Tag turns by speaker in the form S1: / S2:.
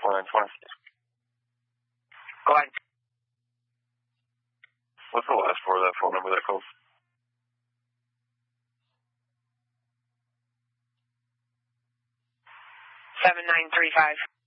S1: 4920.
S2: Go ahead.
S1: What's the last four of that phone number that calls?
S2: 7935.